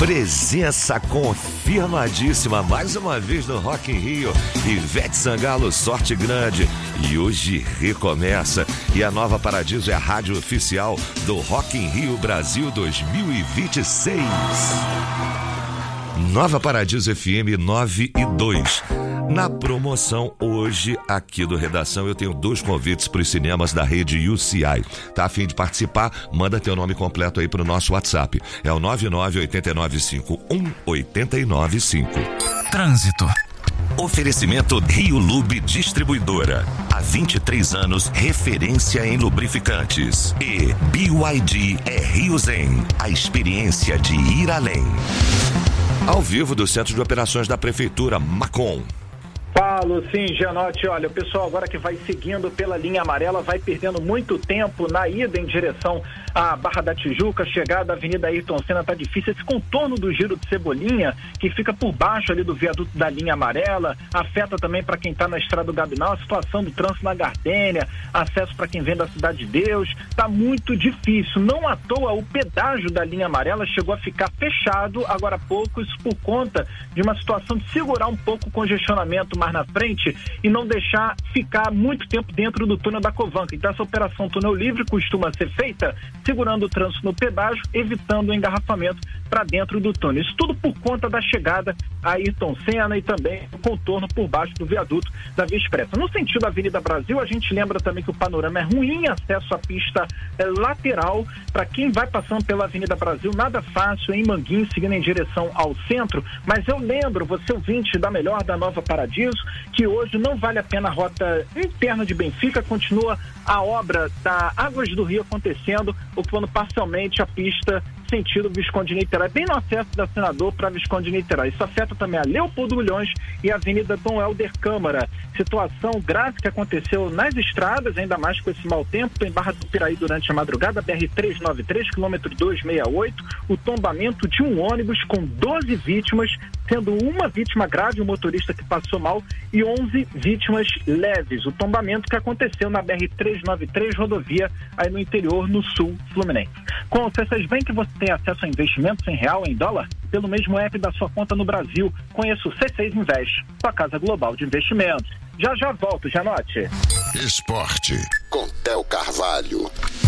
Presença confirmadíssima mais uma vez no Rock in Rio. Ivete Sangalo, sorte grande. E hoje recomeça. E a Nova Paradiso é a rádio oficial do Rock in Rio Brasil 2026. Nova Paradiso FM 9 e 2. Na promoção hoje aqui do Redação eu tenho 2 convites para os cinemas da rede UCI. Tá a fim de participar? Manda teu nome completo aí pro nosso WhatsApp. É o 998951895. Trânsito. Oferecimento Rio Lube Distribuidora. Há 23 anos, referência em lubrificantes. E BYD é Rio Zen, a experiência de ir além. Ao vivo do Centro de Operações da Prefeitura, Macon. Falo sim, Gianotti. Olha, o pessoal agora que vai seguindo pela linha amarela vai perdendo muito tempo na ida em direção à Barra da Tijuca, chegada à Avenida Ayrton Senna tá difícil. Esse contorno do Giro de Cebolinha, que fica por baixo ali do viaduto da linha amarela, afeta também para quem está na Estrada do Gabinal, a situação do trânsito na Gardênia, acesso para quem vem da Cidade de Deus, tá muito difícil. Não à toa o pedágio da linha amarela chegou a ficar fechado agora há pouco, isso por conta de uma situação de segurar um pouco o congestionamento mais na frente e não deixar ficar muito tempo dentro do túnel da Covanca. Então essa operação túnel livre costuma ser feita segurando o trânsito no pedágio, evitando o engarrafamento para dentro do túnel. Isso tudo por conta da chegada a Ayrton Senna e também o contorno por baixo do viaduto da Via Expressa. No sentido da Avenida Brasil, a gente lembra também que o panorama é ruim, acesso à pista lateral para quem vai passando pela Avenida Brasil, nada fácil em Manguinhos, seguindo em direção ao centro, mas eu lembro, você ouvinte da melhor da Nova Paradiso, que hoje não vale a pena a rota interna de Benfica, continua a obra da Águas do Rio acontecendo, ocupando parcialmente a pista sentido Visconde de Niterói, bem no acesso da Senador para Visconde de Niterói. Isso afeta também a Leopoldo Bulhões e a Avenida Dom Helder Câmara. Situação grave que aconteceu nas estradas, ainda mais com esse mau tempo, em Barra do Piraí durante a madrugada, BR-393, quilômetro 268, o tombamento de um ônibus com 12 vítimas, sendo uma vítima grave, o motorista que passou mal, e 11 vítimas leves. O tombamento que aconteceu na BR-393, rodovia aí no interior, no sul fluminense. Com o C6 Bank, você tem acesso a investimentos em real, em dólar, pelo mesmo app da sua conta no Brasil. Conheça o C6 Invest, sua casa global de investimentos. Já volto, Gianotti. Esporte, com Theo Carvalho.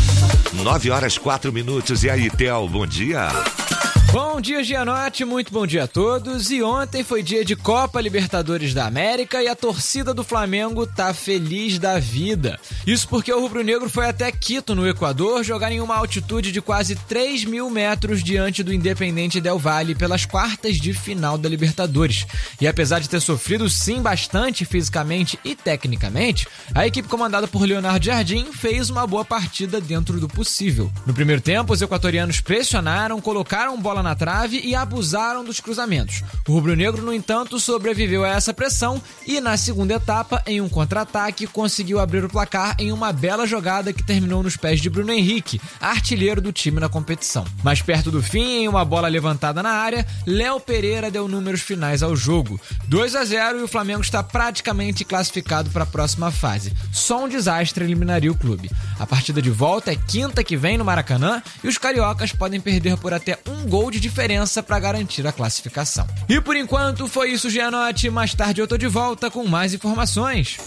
9h04. E aí, Theo, bom dia. Bom dia, Gianotti, muito bom dia a todos. E ontem foi dia de Copa Libertadores da América e a torcida do Flamengo tá feliz da vida. Isso porque o rubro-negro foi até Quito, no Equador, jogar em uma altitude de quase 3.000 metros diante do Independiente Del Valle pelas quartas de final da Libertadores. E apesar de ter sofrido sim bastante fisicamente e tecnicamente, a equipe comandada por Leonardo Jardim fez uma boa partida dentro do possível. No primeiro tempo, os equatorianos pressionaram, colocaram bola na trave e abusaram dos cruzamentos. O rubro-negro, no entanto, sobreviveu a essa pressão e, na segunda etapa, em um contra-ataque, conseguiu abrir o placar em uma bela jogada que terminou nos pés de Bruno Henrique, artilheiro do time na competição. Mais perto do fim, em uma bola levantada na área, Léo Pereira deu números finais ao jogo. 2-0 e o Flamengo está praticamente classificado para a próxima fase. Só um desastre eliminaria o clube. A partida de volta é quinta que vem no Maracanã e os cariocas podem perder por até um gol de diferença para garantir a classificação. E por enquanto foi isso, Gianotti. Mais tarde eu tô de volta com mais informações.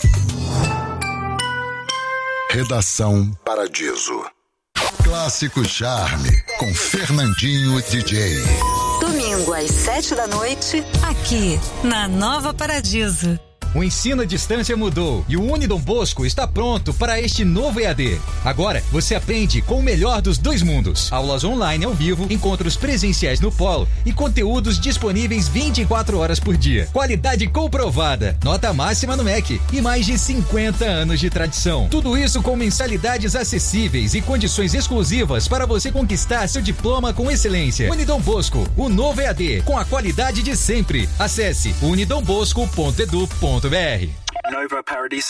Redação Paradiso. Clássico Charme, com Fernandinho DJ. Domingo às 7h, aqui na Nova Paradiso. O ensino à distância mudou e o Unidom Bosco está pronto para este novo EAD. Agora, você aprende com o melhor dos dois mundos. Aulas online ao vivo, encontros presenciais no polo e conteúdos disponíveis 24 horas por dia. Qualidade comprovada, nota máxima no MEC e mais de 50 anos de tradição. Tudo isso com mensalidades acessíveis e condições exclusivas para você conquistar seu diploma com excelência. Unidom Bosco, o novo EAD, com a qualidade de sempre. Acesse unidombosco.edu.br. Nova Paradiso.